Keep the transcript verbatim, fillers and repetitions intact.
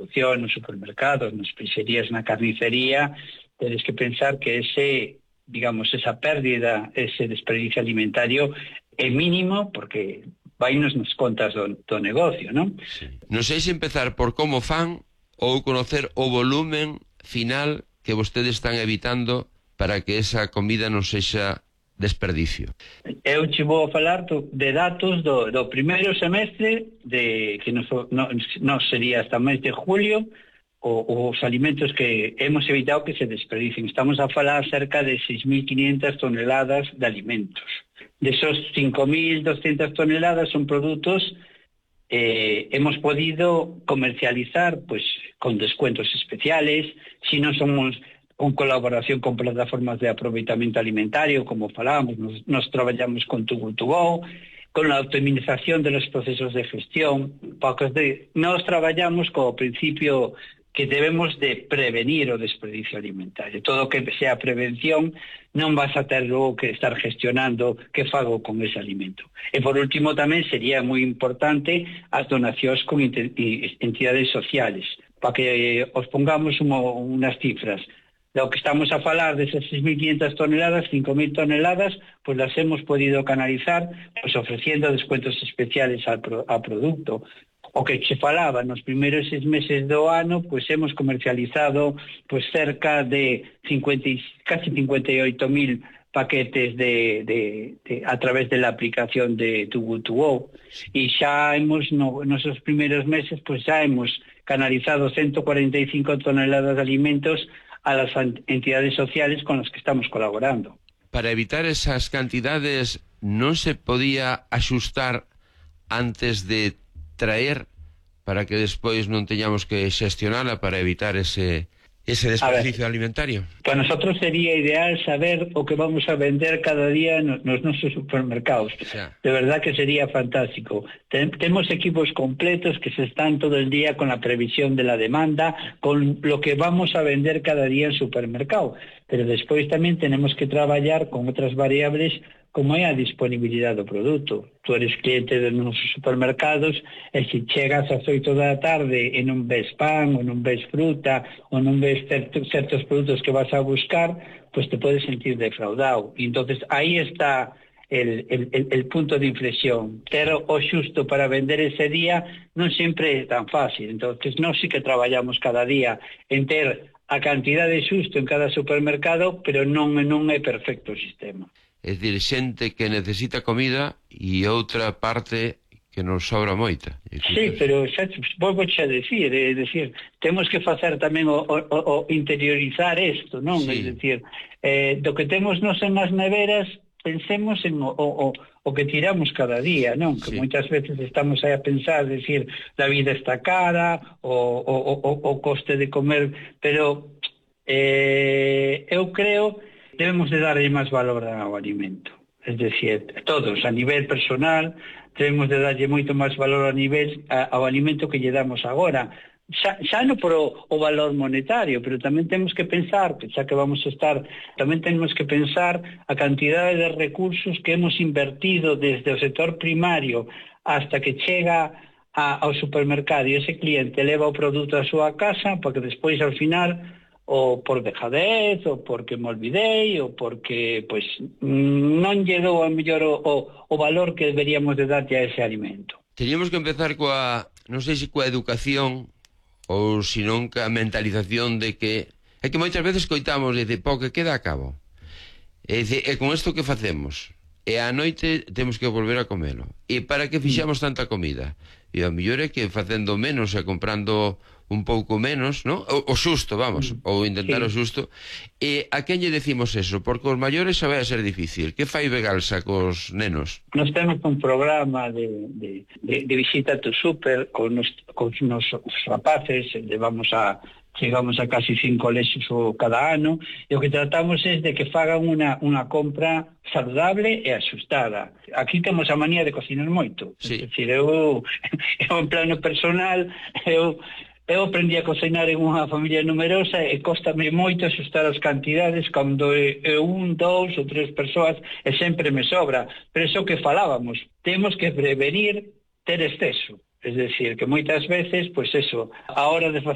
distribución, nos supermercados, nas peixerías, na carnicería, tedes que pensar que ese, digamos, esa pérdida, ese desperdicio alimentario é mínimo porque vainos nas contas do, do negocio, non? Sí. Non sei se empezar por como fan ou conocer o volumen final que vostedes están evitando para que esa comida non sexa desperdicio. Eu che vou a falar do, de datos do, do primeiro semestre de que nos, no, nos sería hasta o mes de julio o, os alimentos que hemos evitado que se desperdicien. Estamos a falar cerca de seis mil quinientas toneladas de alimentos. De esos cinco mil doscientas toneladas son productos eh, hemos podido comercializar pues con descuentos especiales, si no somos con colaboración con plataformas de aproveitamento alimentario, como falábamos, nos, nos traballamos con Too Good To Go, con la optimización de los procesos de gestión. De, nos traballamos con o principio que debemos de prevenir o desperdicio alimentario. Todo o que sea prevención non vas a ter logo que estar gestionando que fago con ese alimento. E por último tamén sería moi importante as donacións con entidades sociales, para que os pongamos uno, unas cifras. Lo que estamos a falar de esas seis mil quinientas toneladas, cinco mil toneladas, pues las hemos podido canalizar pues ofreciendo descuentos especiales al, pro, al producto. O que se falaba nos primeiros seis meses do ano, pues hemos comercializado pues cerca de cincuenta, casi cincuenta y ocho mil paquetes de, de, de, a través de la aplicación de Too Good To Go. Y ya hemos, no, en esos primeros meses, pues ya hemos canalizado ciento cuarenta y cinco toneladas de alimentos a las entidades sociales con las que estamos colaborando. Para evitar esas cantidades, ¿non se podía axustar antes de traer para que despois non teñamos que xestionala para evitar ese, ese desperdicio alimentario? Para nosotros sería ideal saber o que vamos a vender cada día nos, nos nosos supermercados. O sea, de verdad que sería fantástico. Ten, tenemos equipos completos que se están todo el día con la previsión de la demanda, con lo que vamos a vender cada día en supermercado. Pero despois tamén tenemos que traballar con outras variables como é a disponibilidade do produto. Tu eres cliente dos nosos supermercados e se chegas ás oito da tarde e non ves pan, ou non ves fruta, ou non ves certos, certos produtos que vas a buscar, pues te podes sentir defraudado. E entonces aí está el, el, el, el punto de inflexión. Ter o xusto para vender ese día non sempre é tan fácil. Entonces nós sí que traballamos cada día en ter a cantidade xusto en cada supermercado, pero non, non é perfecto o sistema. É dicir, xente que necesita comida e outra parte que nos sobra moita. Sí, pero xa, volvo xa decir, é dicir, temos que facer tamén o, o, o interiorizar isto, non? Sí. É dicir, eh, do que temos nos en as neveras, pensemos en o, o, o que tiramos cada día, non? Que sí. Moitas veces estamos aí a pensar, decir, la vida está cara, o, o, o, o coste de comer, pero eh, eu creo debemos de darlle máis valor ao alimento. Es decir, todos, a nivel personal, debemos de darlle moito máis valor a nivel a, ao alimento que lle damos agora. Xa, xa non por o, o valor monetario, pero tamén temos que pensar, xa que vamos a estar, tamén temos que pensar a cantidade de recursos que hemos invertido desde o sector primario hasta que chega a, ao supermercado e ese cliente leva o produto á súa casa para que despois ao final ou por dejadez, ou porque me olvidei, ou porque pues, non lle dou a mellor o, o, o valor que deberíamos de darlle a ese alimento. Teníamos que empezar coa, non sei se coa educación, ou senón coa mentalización de que é que moitas veces coitamos de po que queda a cabo. E, e con isto que facemos? E á noite temos que volver a comelo. E para que fixamos tanta comida? E a mellor é que facendo menos e comprando un pouco menos, ¿no? O, o xusto, vamos, mm. ou intentar sí. o xusto. E a quen lle decimos eso? Porque os maiores xa vai a ser difícil. Que fai Vegalsa cos nenos? Nos temos un programa de, de, de, de visita a tu super con nos, con nos rapaces, levamos a chegamos a casi cinco leses cada ano, e o que tratamos é de que fagan unha, unha compra saludable e axustada. Aquí temos a manía de cocinar moito. Sí. É dicir, eu, eu en plano personal, eu Eu aprendi a cocinar en unha familia numerosa e cóstame moito axustar as cantidades cando é un, dous ou tres persoas e sempre me sobra. Pero iso que falábamos, temos que prevenir ter exceso. Es decir, que moitas veces, pois eso, a hora de